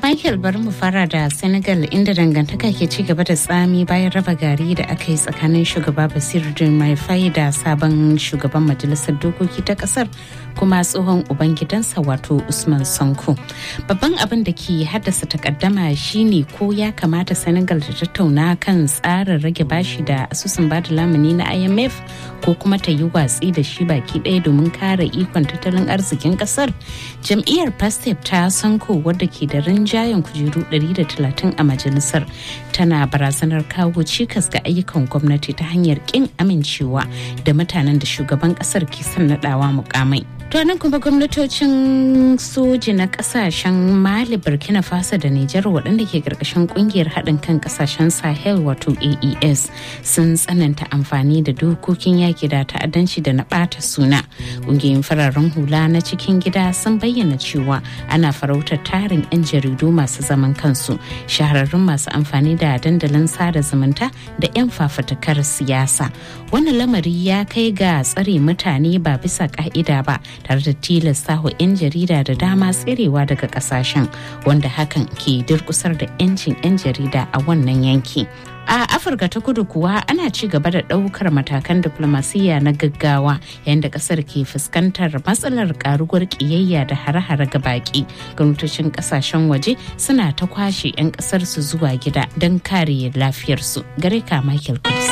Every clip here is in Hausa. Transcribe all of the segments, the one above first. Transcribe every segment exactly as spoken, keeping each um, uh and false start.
Michael, bari mu fara da Senegal inda dangantaka ke ci gaba da tsami bayan raba gari da aka yi tsakanin shugaba Bassirou Diomaye Faye da sabon shugaban majalisar dokoki ta kasar kuma tsohon ubangidansa wato Usman Sonko. Babban abin da ke haddasa takaddama shine ko ya kamata Senegal ta tattauna kan tsarin rage bashi da asusun bada lamuni na I M F ko kuma ta yi watsi da shi baki ɗaya domin kare ikon tattalin arzikin kasar. Jam'iyyar Pastef ta Sonko wadda ke da rinjayen kujeru ɗari da talatin a majalisar tana barazanar kawo cikas ga ayyukan gwamnati ta hanyar kin amincewa da mutanen da shugaban kasar ke son naɗawa mukamai. To nan kuma gwamnatocin soji na kasashen Mali, Burkina Faso da Nijar waɗanda ke ƙarƙashin ƙungiyar haɗin kan kasashen Sahel wato A E S sun tsananta amfani da dokokin yaƙi da ta'addanci da na ɓata suna. Ƙungiyoyin fararen hula na cikin gida sun bayyana cewa ana farautar tarin 'yan jaridu masu zaman kansu, shahararrun masu amfani da dandalin sada zumunta da 'yan fafatakar siyasa. Wannan lamari ya kai ga tsare mutane ba bisa ƙa'ida ba, tare da tilasta wa 'yan jarida da dama tserewa daga kasashen, wanda hakan ke durkusar da 'yancin 'yan jarida a wannan yanki. A Afirka ta Kudu kuwa ana ci gaba da ɗaukar matakan diplomasiyya na gaggawa yayin da ƙasar ke fuskantar matsalar ƙaruwar ƙiyayya da hare-hare ga baƙi. Gwamnatocin ƙasashen waje suna ta kwashe 'yan ƙasar su zuwa gida don kare lafiyarsu. Gare ka Michael Kudusi.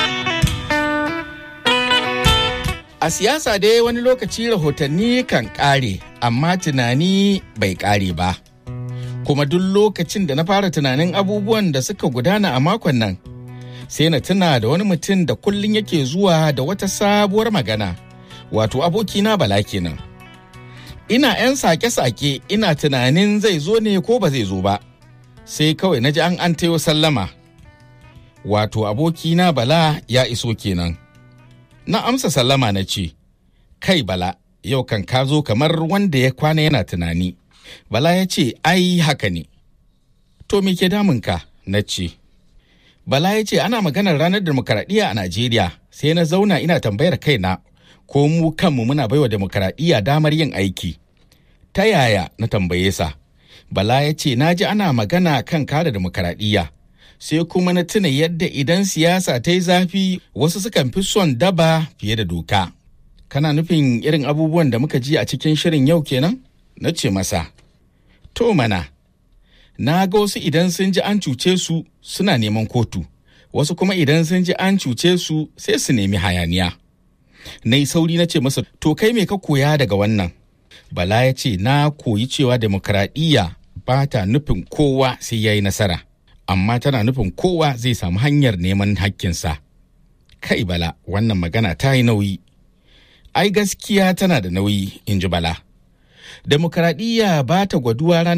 A siyasa dai wani lokaci rahotanni kan ƙare, amma tunani bai ƙare ba. Kuma duk lokacin da na fara tunanin abubuwan da suka gudana a makon nan, sai na tuna da wani mutum da kullum yake zuwa da wata sabuwar magana, wato abokina Bala kenan. Ina 'yan sake-sake ina tunanin zai zo ne ko ba zai zo ba, sai kawai na ji an an tayo sallama. Wato abokina Bala ya iso kenan. Na amsa sallama na ce, kai Bala, yau kan ka zo kamar wanda ya kwana yana tunani. Bala ya ce, ai haka ne. To me ke damunka? Na ce. Bala ya ce, ana maganar ranar demokaradiyya a Najeriya, sai na zauna ina tambayar kaina, ko mu kanmu muna baiwa demokaradiyya damar yin aiki. Ta yaya? Na tambaye sa. Bala ya ce, na ji ana magana kan kare demokaradiyya. Sai kuma na tuna yadda idan siyasa ta yi zafi wasu sukan fi son daba fiye da doka. Kana nufin irin abubuwan da muka ji a cikin shirin yau kenan? Na ce masa, to mana, na ga wasu idan sun ji an cuce su suna neman kotu, wasu kuma idan sun ji an cuce su sai su nemi hayaniya. Na yi sauri na ce masa, to kai me ka koya daga wannan? Bala ya ce, na koyi cewa demokradiyya ba ta nufin kowa sai ya yi nasara. Amma tana nufin kowa zai samu hanyar neman hakkinsa. Kai Bala, wannan magana ta yi nauyi. Ai gaskiya tana da nauyi, in ji Bala. Demokaradiyya ba ta gwaduwa